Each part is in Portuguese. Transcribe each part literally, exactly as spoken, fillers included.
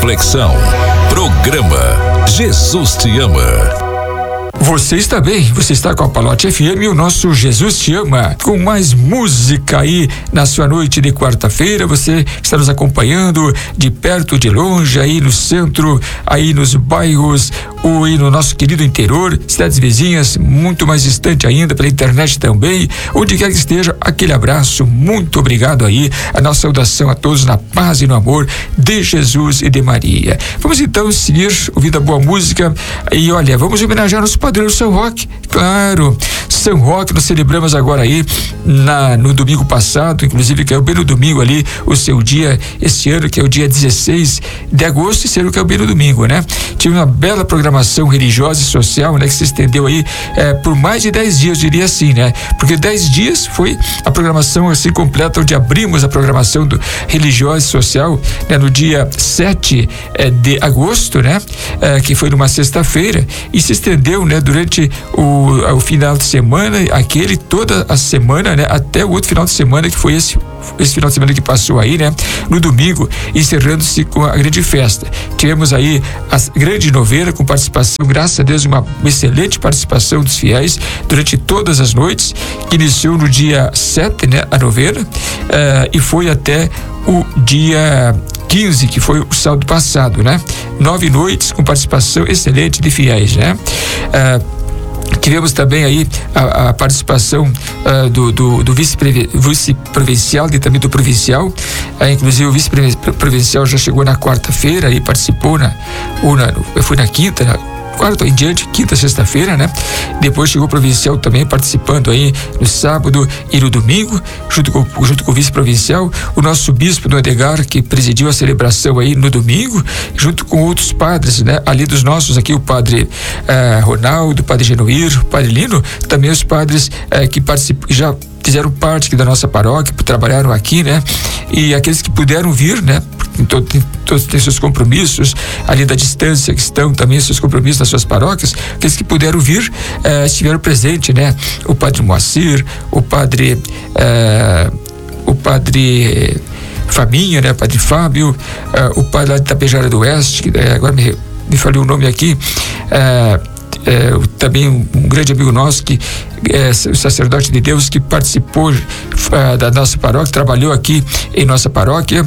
reflexão. Programa Jesus Te Ama. Você está bem, você está com a Palote F M e o nosso Jesus Te Ama, com mais música aí na sua noite de quarta-feira. Você está nos acompanhando de perto, de longe, aí no centro, aí nos bairros, ou aí no nosso querido interior, cidades vizinhas, muito mais distante ainda, pela internet também, onde quer que esteja, aquele abraço, muito obrigado aí, a nossa saudação a todos na paz e no amor de Jesus e de Maria. Vamos então seguir ouvindo a boa música e olha, vamos homenagear os padrinhos São Roque, claro, São Roque nós celebramos agora aí na, no domingo passado, inclusive que é o bem no domingo ali, o seu dia, esse ano que é o dia dezesseis de agosto, esse ano que é o bem no domingo, né? Tive uma bela programação religiosa e social, né? Que se estendeu aí é, por mais de dez dias, diria assim, né? Porque dez dias foi a programação assim completa, onde abrimos a programação do religiosa e social, né? No dia sete é, de agosto, né? É, que foi numa sexta-feira e se estendeu, né? Durante o, o final de semana, aquele, toda a semana, né? Até o outro final de semana, que foi esse, esse final de semana que passou aí, né? No domingo, encerrando-se com a grande festa. Tivemos aí a grande novena com participação, graças a Deus, uma excelente participação dos fiéis durante todas as noites, que iniciou no dia sete, né? A novena, uh, e foi até o dia quinze, que foi o sábado passado, né? Nove noites com participação excelente de fiéis, né? Uh, Tivemos também aí a, a participação uh, do, do, do vice-provincial e também do provincial, uh, inclusive o vice-provincial já chegou na quarta-feira e participou na, ou na, eu fui na quinta, na quarta em diante, quinta, sexta-feira, né? Depois chegou o provincial também participando aí no sábado e no domingo, junto com, junto com o vice-provincial, o nosso bispo do Edgar, que presidiu a celebração aí no domingo, junto com outros padres, né? Ali dos nossos aqui, o padre eh, Ronaldo, o padre Genoir, o padre Lino, também os padres eh, que participam, já fizeram parte aqui da nossa paróquia, trabalharam aqui, né? E aqueles que puderam vir, né? Todos têm seus compromissos ali da distância, que estão também seus compromissos nas suas paróquias, aqueles que puderam vir eh, estiveram presentes, né? O padre Moacir, o padre eh, o padre Fabinho, né? O padre Fábio, eh, o padre lá de Tapejara do Oeste, que eh, agora me, me falei o nome aqui, eh, É, também um, um grande amigo nosso, que é o sacerdote de Deus, que participou uh, da nossa paróquia, trabalhou aqui em nossa paróquia,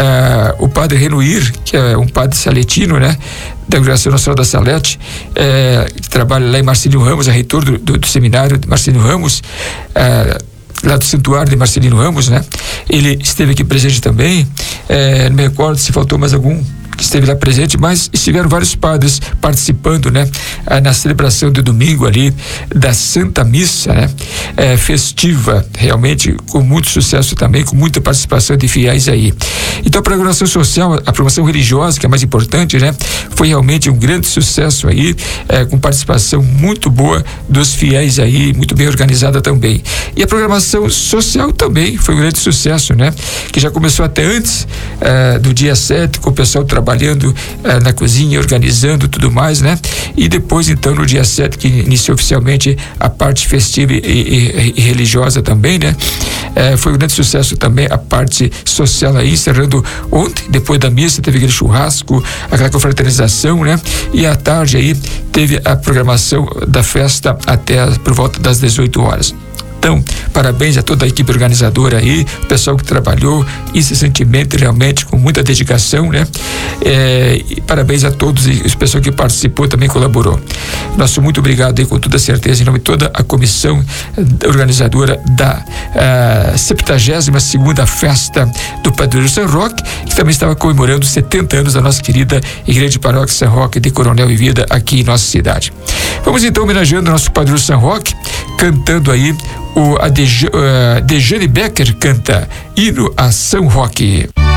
uh, o padre Renuir, que é um padre saletino, né, da Congregação Nacional da Salete, uh, que trabalha lá em Marcelino Ramos, é reitor do, do, do seminário de Marcelino Ramos, uh, lá do Santuário de Marcelino Ramos, né? Ele esteve aqui presente também, uh, não me recordo se faltou mais algum que esteve lá presente, mas estiveram vários padres participando, né? Na celebração do domingo ali, da Santa Missa, né? É, festiva, realmente, com muito sucesso também, com muita participação de fiéis aí. Então a programação social, a programação religiosa, que é mais importante, né? Foi realmente um grande sucesso aí, é, com participação muito boa dos fiéis aí, muito bem organizada também. E a programação social também foi um grande sucesso, né? Que já começou até antes é, do dia sete, com o pessoal trabalhando trabalhando uh, na cozinha, organizando tudo mais, né? E depois, então, no dia sete, que iniciou oficialmente a parte festiva e, e, e religiosa também, né? Uh, foi um grande sucesso também a parte social aí, encerrando ontem, depois da missa, teve aquele churrasco, aquela confraternização, né? E à tarde aí teve a programação da festa até por volta das dezoito horas. Então, parabéns a toda a equipe organizadora aí, o pessoal que trabalhou incessantemente, realmente, com muita dedicação, né? É, e parabéns a todos e o pessoal que participou também colaborou. Nosso muito obrigado aí, com toda certeza, em nome de toda a comissão organizadora da septuagésima segunda festa do Padroeiro São Roque, que também estava comemorando setenta anos da nossa querida Igreja de Paróquia São Roque de Coronel Vivida aqui em nossa cidade. Vamos então homenageando o nosso Padroeiro São Roque, cantando aí o a Dejane Becker canta Hino a São Roque.